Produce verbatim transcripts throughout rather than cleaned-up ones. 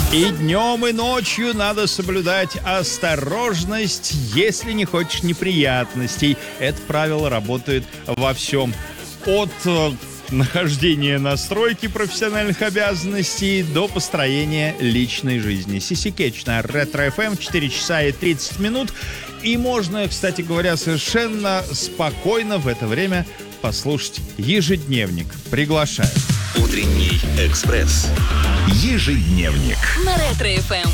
И днем, и ночью надо соблюдать осторожность, если не хочешь неприятностей. Это правило работает во всем. От э, нахождения на стройке профессиональных обязанностей до построения личной жизни. си си Кетч на Ретро-эф эм, четыре часа и тридцать минут. И можно, кстати говоря, совершенно спокойно в это время послушать ежедневник. Приглашаю. Утренний экспресс. Ежедневник. На Ретро-эф эм.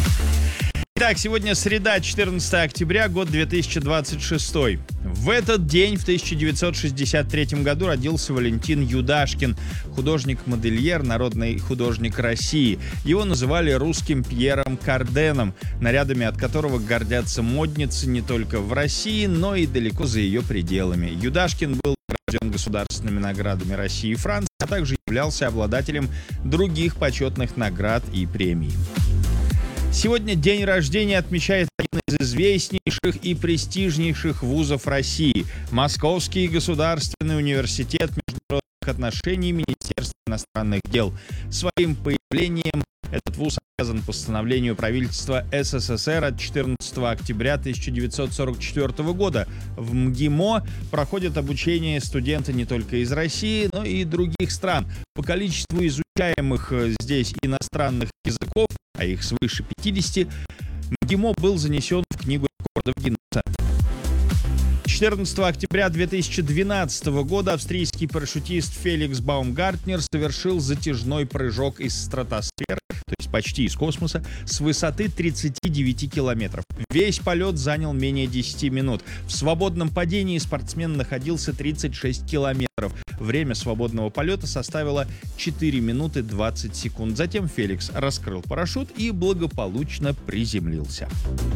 Итак, сегодня среда, четырнадцатое октября, год две тысячи двадцать шестой. В этот день, в тысяча девятьсот шестьдесят третьем году, родился Валентин Юдашкин, художник-модельер, народный художник России. Его называли русским Пьером Карденом, нарядами от которого гордятся модницы не только в России, но и далеко за ее пределами. Юдашкин был награжден государственными наградами России и Франции, а также являлся обладателем других почетных наград и премий. Сегодня день рождения отмечает один из известнейших и престижнейших вузов России – Московский государственный университет международных отношений Министерства иностранных дел. Своим появлением этот вуз обязан постановлению правительства эс эс эс эр от четырнадцатого октября тысяча девятьсот сорок четвёртого года. В МГИМО проходят обучение студенты не только из России, но и других стран. По количеству изучаемых здесь иностранных языков, а их свыше пятидесяти, МГИМО был занесен в Книгу рекордов Гиннесса. четырнадцатого октября две тысячи двенадцатого года австрийский парашютист Феликс Баумгартнер совершил затяжной прыжок из стратосферы, то есть почти из космоса, с высоты тридцати девяти километров. Весь полет занял менее десяти минут. В свободном падении спортсмен находился тридцать шесть километров. Время свободного полета составило четыре минуты двадцать секунд. Затем Феликс раскрыл парашют и благополучно приземлился.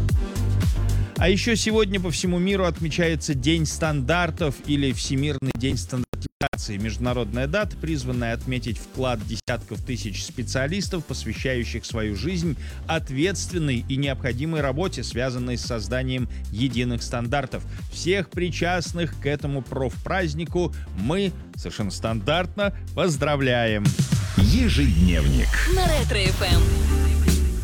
А еще сегодня по всему миру отмечается День стандартов или Всемирный день стандартизации. Международная дата, призванная отметить вклад десятков тысяч специалистов, посвящающих свою жизнь ответственной и необходимой работе, связанной с созданием единых стандартов. Всех причастных к этому профпразднику мы совершенно стандартно поздравляем. Ежедневник. На Ретро-эф эм.